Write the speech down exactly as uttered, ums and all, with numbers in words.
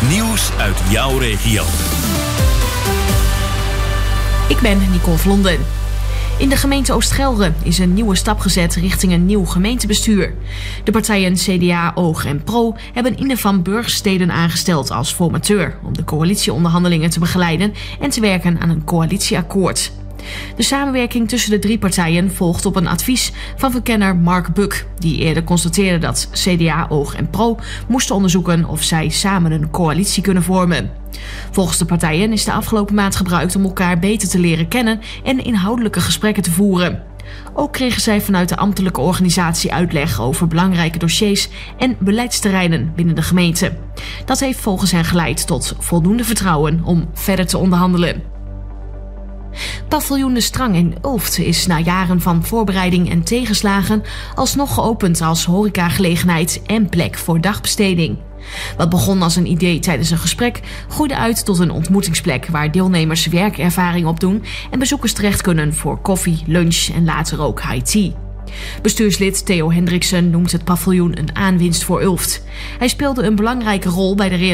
Nieuws uit jouw regio. Ik ben Nicole Vlonden. In de gemeente Oost-Gelre is een nieuwe stap gezet richting een nieuw gemeentebestuur. De partijen C D A, Oog en Pro hebben Ine van Burgsteden aangesteld als formateur om de coalitieonderhandelingen te begeleiden en te werken aan een coalitieakkoord. De samenwerking tussen de drie partijen volgt op een advies van verkenner Mark Buck, die eerder constateerde dat C D A, Oog en Pro moesten onderzoeken of zij samen een coalitie kunnen vormen. Volgens de partijen is de afgelopen maand gebruikt om elkaar beter te leren kennen en inhoudelijke gesprekken te voeren. Ook kregen zij vanuit de ambtelijke organisatie uitleg over belangrijke dossiers en beleidsterreinen binnen de gemeente. Dat heeft volgens hen geleid tot voldoende vertrouwen om verder te onderhandelen. Paviljoen De Strang in Ulft is na jaren van voorbereiding en tegenslagen alsnog geopend als horecagelegenheid en plek voor dagbesteding. Wat begon als een idee tijdens een gesprek groeide uit tot een ontmoetingsplek waar deelnemers werkervaring opdoen en bezoekers terecht kunnen voor koffie, lunch en later ook high tea. Bestuurslid Theo Hendriksen noemt het paviljoen een aanwinst voor Ulft. Hij speelde een belangrijke rol bij de realisatie